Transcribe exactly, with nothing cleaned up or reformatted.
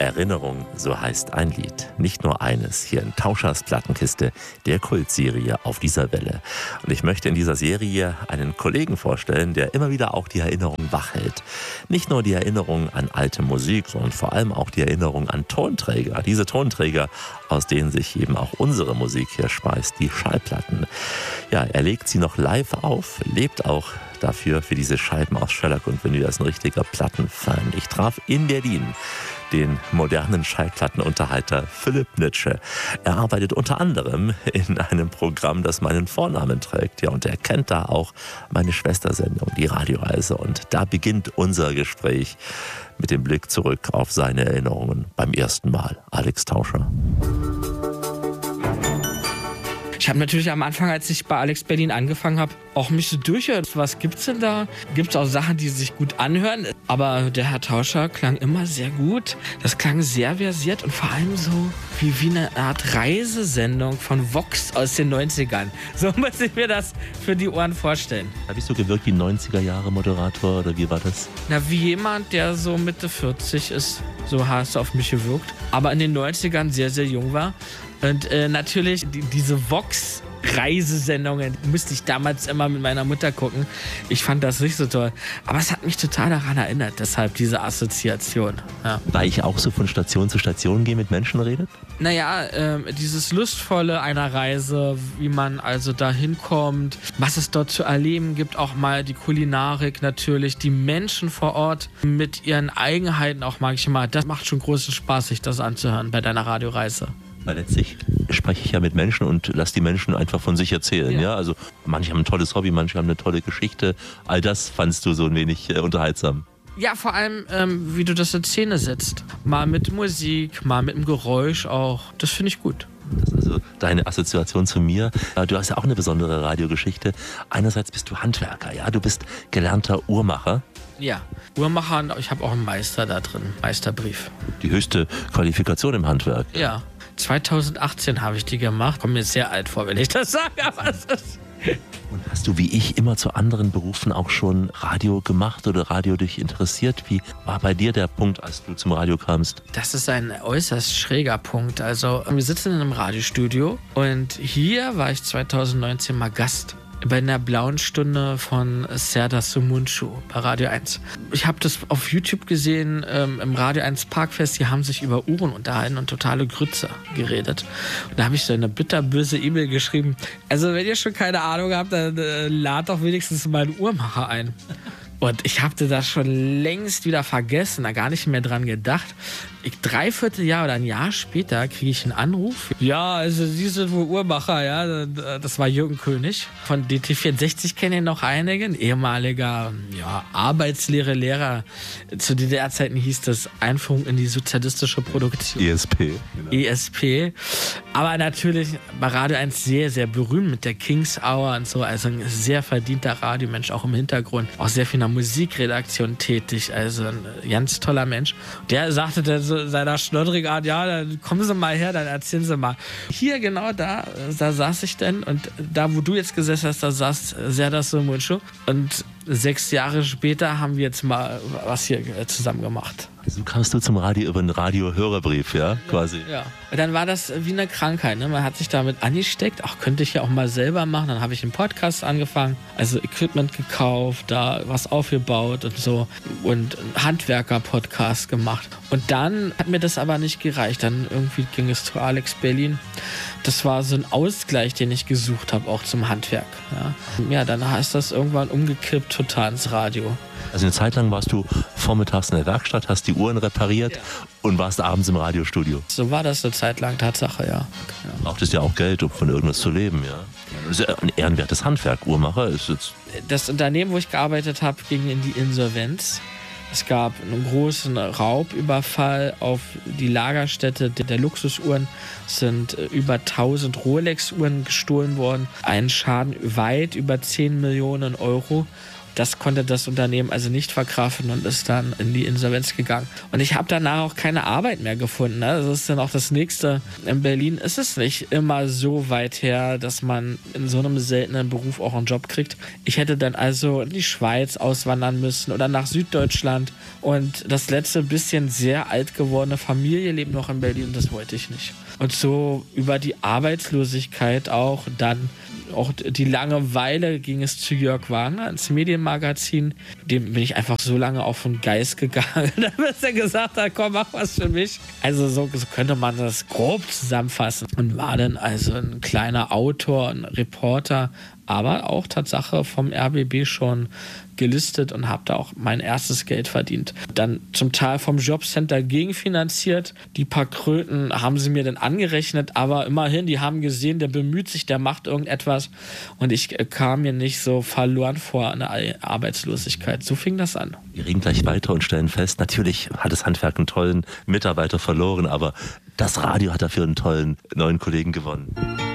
Erinnerung, so heißt ein Lied. Nicht nur eines, hier in Tauschers Plattenkiste, der Kultserie auf dieser Welle. Und ich möchte in dieser Serie einen Kollegen vorstellen, der immer wieder auch die Erinnerung wachhält. Nicht nur die Erinnerung an alte Musik, sondern vor allem auch die Erinnerung an Tonträger. Diese Tonträger, aus denen sich eben auch unsere Musik hier speist, die Schallplatten. Ja, er legt sie noch live auf, lebt auch dafür, für diese Scheiben aus Shellac und Vinyl. Er ist ein richtiger Plattenfan. Ich traf in Berlin den modernen Schallplattenunterhalter Philipp Nitsche. Er arbeitet unter anderem in einem Programm, das meinen Vornamen trägt. Ja, und er kennt da auch meine Schwestersendung, die Radioreise. Und da beginnt unser Gespräch mit dem Blick zurück auf seine Erinnerungen beim ersten Mal. Alex Tauscher. Ich habe natürlich am Anfang, als ich bei Alex Berlin angefangen habe, auch mich so durchgehört. Was gibt's denn da? Gibt's auch Sachen, die sich gut anhören? Aber der Herr Tauscher klang immer sehr gut. Das klang sehr versiert und vor allem so wie, wie eine Art Reisesendung von Vox aus den neunzigern. So muss ich mir das für die Ohren vorstellen. Habe ich so gewirkt wie neunziger-Jahre-Moderator oder wie war das? Na, wie jemand, der so Mitte vierzig ist. So hast du auf mich gewirkt. Aber in den neunzigern sehr, sehr jung war. Und äh, natürlich die, diese Vox-Reisesendungen musste ich damals immer mit meiner Mutter gucken. Ich fand das nicht so toll. Aber es hat mich total daran erinnert, deshalb diese Assoziation. Ja. Weil ich auch so von Station zu Station gehe, mit Menschen redet? Naja, äh, dieses Lustvolle einer Reise, wie man also da hinkommt, was es dort zu erleben gibt, auch mal die Kulinarik natürlich, die Menschen vor Ort mit ihren Eigenheiten auch manchmal. Das macht schon großen Spaß, sich das anzuhören bei deiner Radioreise. Weil letztlich spreche ich ja mit Menschen und lasse die Menschen einfach von sich erzählen. Ja. Ja? Also manche haben ein tolles Hobby, manche haben eine tolle Geschichte. All das fandst du so ein wenig äh, unterhaltsam. Ja, vor allem, ähm, wie du das in Szene setzt. Mal mit Musik, mal mit dem Geräusch auch. Das finde ich gut. Das ist also deine Assoziation zu mir. Du hast ja auch eine besondere Radiogeschichte. Einerseits bist du Handwerker, ja, du bist gelernter Uhrmacher. Ja, Uhrmacher, ich habe auch einen Meister da drin, Meisterbrief. Die höchste Qualifikation im Handwerk. Ja, zweitausendachtzehn habe ich die gemacht. Kommt mir sehr alt vor, wenn ich das sage, aber es ist... Und hast du wie ich immer zu anderen Berufen auch schon Radio gemacht oder Radio dich interessiert? Wie war bei dir der Punkt, als du zum Radio kamst? Das ist ein äußerst schräger Punkt. Also wir sitzen in einem Radiostudio und hier war ich zweitausendneunzehn mal Gast bei einer blauen Stunde von Serdar Somuncu bei Radio eins. Ich habe das auf YouTube gesehen, ähm, im Radio eins Parkfest, die haben sich über Uhren unterhalten und totale Grütze geredet. Und da habe ich so eine bitterböse E-Mail geschrieben, also wenn ihr schon keine Ahnung habt, dann äh, lad doch wenigstens mal einen Uhrmacher ein. Und ich hatte das schon längst wieder vergessen, da gar nicht mehr dran gedacht. Ich, dreiviertel Jahr oder ein Jahr später kriege ich einen Anruf. Ja, also Sie sind wohl Uhrmacher, ja. Das war Jürgen König. Von D T vierundsechzig kennen ihn noch einige. Ein ehemaliger ja, Arbeitslehre-Lehrer. Zu D D R-Zeiten hieß das Einführung in die sozialistische Produktion. E S P. Genau. E S P. Aber natürlich bei Radio eins sehr, sehr berühmt mit der Kings Hour und so. Also ein sehr verdienter Radiomensch, auch im Hintergrund. Auch sehr viel in der Musikredaktion tätig. Also ein ganz toller Mensch. Der sagte dann so seiner schnoddrigen Art, ja, dann kommen Sie mal her, dann erzählen Sie mal. Hier genau da, da saß ich dann und da, wo du jetzt gesessen hast, da saß Serdar Somuncu und sechs Jahre später haben wir jetzt mal was hier zusammen gemacht. So kamst du zum Radio über einen Radio-Hörerbrief, ja, quasi. Ja. Und dann war das wie eine Krankheit, ne? Man hat sich damit angesteckt, ach, könnte ich ja auch mal selber machen. Dann habe ich einen Podcast angefangen, also Equipment gekauft, da was aufgebaut und so und einen Handwerker-Podcast gemacht. Und dann hat mir das aber nicht gereicht. Dann irgendwie ging es zu Alex Berlin. Das war so ein Ausgleich, den ich gesucht habe, auch zum Handwerk. Ja, ja, dann ist das irgendwann umgekippt total ins Radio. Also eine Zeit lang warst du vormittags in der Werkstatt, hast die Uhren repariert, ja, und warst abends im Radiostudio. So war das eine Zeit lang, Tatsache, ja. ja. Brauchtest ja auch Geld, um von irgendwas zu leben, ja. Das ist ja ein ehrenwertes Handwerk, Uhrmacher ist jetzt... Das Unternehmen, wo ich gearbeitet habe, ging in die Insolvenz. Es gab einen großen Raubüberfall auf die Lagerstätte der Luxusuhren. Es sind über tausend Rolex-Uhren gestohlen worden. Ein Schaden weit über zehn Millionen Euro. Das konnte das Unternehmen also nicht verkraften und ist dann in die Insolvenz gegangen. Und ich habe danach auch keine Arbeit mehr gefunden. Ne? Das ist dann auch das Nächste. In Berlin ist es nicht immer so weit her, dass man in so einem seltenen Beruf auch einen Job kriegt. Ich hätte dann also in die Schweiz auswandern müssen oder nach Süddeutschland. Und das letzte bisschen sehr alt gewordene Familie lebt noch in Berlin und das wollte ich nicht. Und so über die Arbeitslosigkeit auch dann auch die Langeweile ging es zu Jörg Wagner ins Medienmagazin. Dem bin ich einfach so lange auf den Geist gegangen, bis er gesagt hat, komm, mach was für mich. Also so, so könnte man das grob zusammenfassen. Und war dann also ein kleiner Autor, ein Reporter, aber auch Tatsache vom R B B schon gelistet und habe da auch mein erstes Geld verdient. Dann zum Teil vom Jobcenter gegenfinanziert. Die paar Kröten haben sie mir dann angerechnet, aber immerhin, die haben gesehen, der bemüht sich, der macht irgendetwas und ich kam mir nicht so verloren vor an der Arbeitslosigkeit. So fing das an. Wir reden gleich weiter und stellen fest, natürlich hat das Handwerk einen tollen Mitarbeiter verloren, aber das Radio hat dafür einen tollen neuen Kollegen gewonnen.